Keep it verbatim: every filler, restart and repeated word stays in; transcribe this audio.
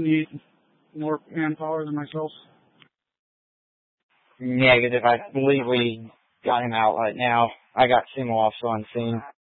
Need more manpower than myself. Negative. I believe we got him out right now. I got Sumo also on scene.